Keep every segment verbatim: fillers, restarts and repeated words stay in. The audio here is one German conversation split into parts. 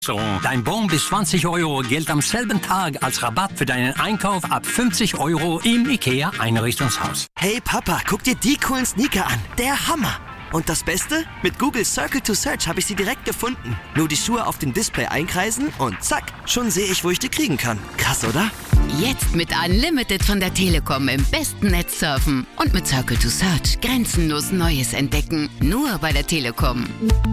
So, dein Bon bis zwanzig Euro gilt am selben Tag als Rabatt für deinen Einkauf ab fünfzig Euro im IKEA Einrichtungshaus. Hey Papa, guck dir die coolen Sneaker an. Der Hammer. Und das Beste? Mit Google Circle to Search habe ich sie direkt gefunden. Nur die Schuhe auf dem Display einkreisen und zack, schon sehe ich, wo ich die kriegen kann. Krass, oder? Jetzt mit Unlimited von der Telekom im besten Netz surfen. Und mit Circle to Search grenzenlos Neues entdecken. Nur bei der Telekom.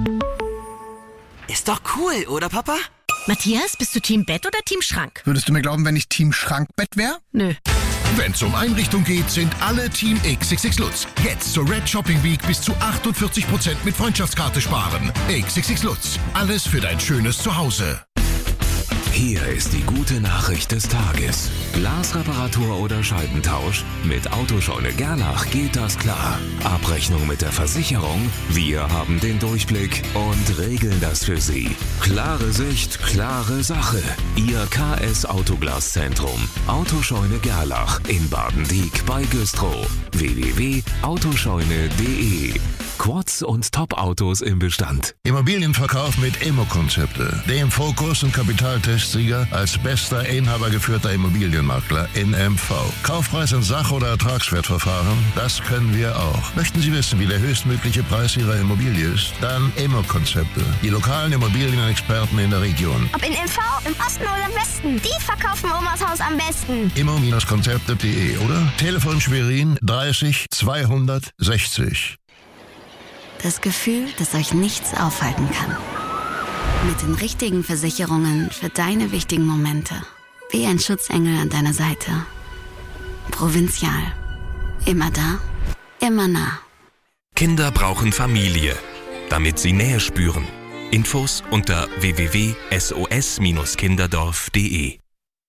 Ist doch cool, oder Papa? Matthias, bist du Team Bett oder Team Schrank? Würdest du mir glauben, wenn ich Team Schrankbett wäre? Nö. Wenn's um Einrichtung geht, sind alle Team X X X Lutz. Jetzt zur Red Shopping Week bis zu achtundvierzig Prozent mit Freundschaftskarte sparen. X X X Lutz. Alles für dein schönes Zuhause. Hier ist die gute Nachricht des Tages. Glasreparatur oder Scheibentausch? Mit Autoscheune Gerlach geht das klar. Abrechnung mit der Versicherung? Wir haben den Durchblick und regeln das für Sie. Klare Sicht, klare Sache. Ihr K S Autoglaszentrum. Autoscheune Gerlach in Badendiek bei Güstrow. w w w punkt autoscheune punkt de. Quads und Top-Autos im Bestand. Immobilienverkauf mit Immo-Konzepte. Dem Fokus- und Kapitaltestsieger als bester inhabergeführter Immobilienmakler in M V. Kaufpreis in Sach- oder Ertragswertverfahren, das können wir auch. Möchten Sie wissen, wie der höchstmögliche Preis Ihrer Immobilie ist? Dann Immo-Konzepte. Die lokalen Immobilienexperten in der Region. Ob in M V, im Osten oder im Westen, die verkaufen Omas Haus am besten. immo-konzepte punkt de oder Telefon Schwerin dreißig zweihundertsechzig. Das Gefühl, dass euch nichts aufhalten kann. Mit den richtigen Versicherungen für deine wichtigen Momente. Wie ein Schutzengel an deiner Seite. Provinzial. Immer da, immer nah. Kinder brauchen Familie, damit sie Nähe spüren. Infos unter w w w punkt s o s kinderdorf punkt de.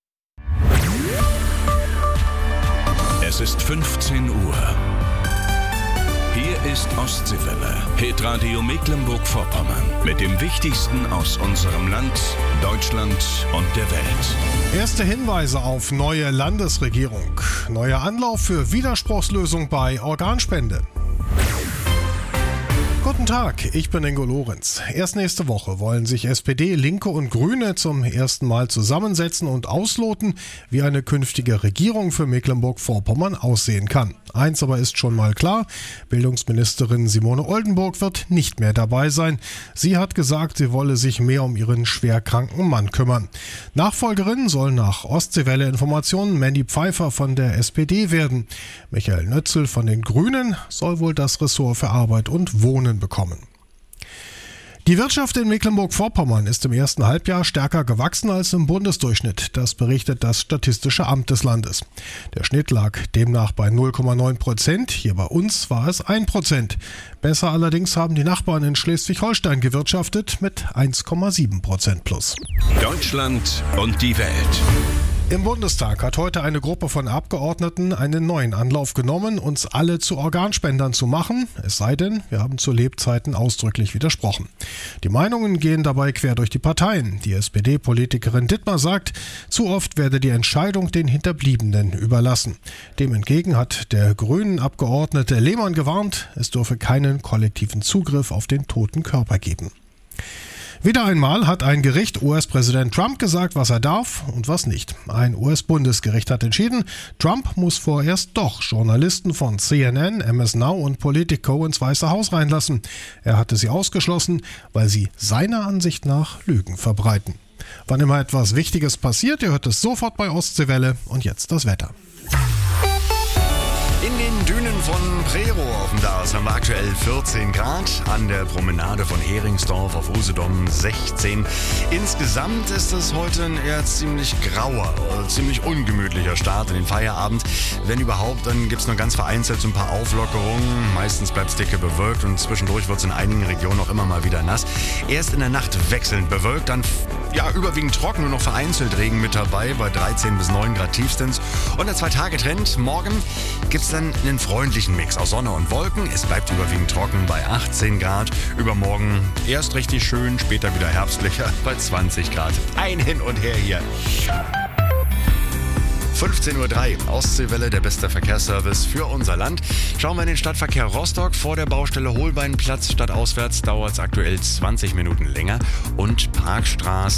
Es ist fünfzehn Uhr. Hier ist Ostseewelle, Hitradio Mecklenburg-Vorpommern, mit dem Wichtigsten aus unserem Land, Deutschland und der Welt. Erste Hinweise auf neue Landesregierung. Neuer Anlauf für Widerspruchslösung bei Organspende. Guten Tag, ich bin Ingo Lorenz. Erst nächste Woche wollen sich S P D, Linke und Grüne zum ersten Mal zusammensetzen und ausloten, wie eine künftige Regierung für Mecklenburg-Vorpommern aussehen kann. Eins aber ist schon mal klar, Bildungsministerin Simone Oldenburg wird nicht mehr dabei sein. Sie hat gesagt, sie wolle sich mehr um ihren schwerkranken Mann kümmern. Nachfolgerin soll nach Ostseewelle-Informationen Mandy Pfeiffer von der S P D werden. Michael Nötzel von den Grünen soll wohl das Ressort für Arbeit und Wohnen bekommen. Die Wirtschaft in Mecklenburg-Vorpommern ist im ersten Halbjahr stärker gewachsen als im Bundesdurchschnitt. Das berichtet das Statistische Amt des Landes. Der Schnitt lag demnach bei null Komma neun Prozent. Hier bei uns war es ein Prozent. Besser allerdings haben die Nachbarn in Schleswig-Holstein gewirtschaftet mit eins Komma sieben Prozent plus. Deutschland und die Welt. Im Bundestag hat heute eine Gruppe von Abgeordneten einen neuen Anlauf genommen, uns alle zu Organspendern zu machen, es sei denn, wir haben zu Lebzeiten ausdrücklich widersprochen. Die Meinungen gehen dabei quer durch die Parteien. Die S P D-Politikerin Dittmar sagt, zu oft werde die Entscheidung den Hinterbliebenen überlassen. Dem entgegen hat der Grünen-Abgeordnete Lehmann gewarnt, es dürfe keinen kollektiven Zugriff auf den toten Körper geben. Wieder einmal hat ein Gericht U S-Präsident Trump gesagt, was er darf und was nicht. Ein U S-Bundesgericht hat entschieden, Trump muss vorerst doch Journalisten von C N N, M S Now und Politico ins Weiße Haus reinlassen. Er hatte sie ausgeschlossen, weil sie seiner Ansicht nach Lügen verbreiten. Wann immer etwas Wichtiges passiert, ihr hört es sofort bei Ostseewelle. Und jetzt das Wetter. In den Dünen von Prerow Dars haben wir aktuell vierzehn Grad, an der Promenade von Heringsdorf auf Usedom sechzehn. Insgesamt ist es heute ein eher ziemlich grauer, ziemlich ungemütlicher Start in den Feierabend. Wenn überhaupt, dann gibt es nur ganz vereinzelt so ein paar Auflockerungen. Meistens bleibt es dicke bewölkt und zwischendurch wird es in einigen Regionen auch immer mal wieder nass. Erst in der Nacht wechselnd bewölkt, dann ja überwiegend trocken und noch vereinzelt Regen mit dabei bei dreizehn bis neun Grad tiefstens. Und der Zwei-Tage-Trend, morgen gibt es dann einen freundlichen Mix aus Sonne und Wolken. Es bleibt überwiegend trocken bei achtzehn Grad. Übermorgen erst richtig schön, später wieder herbstlicher bei zwanzig Grad. Ein Hin und Her hier. fünfzehn Uhr drei, Ostseewelle, der beste Verkehrsservice für unser Land. Schauen wir in den Stadtverkehr Rostock. Vor der Baustelle Holbeinplatz stadtauswärts dauert es aktuell zwanzig Minuten länger. Und Parkstraße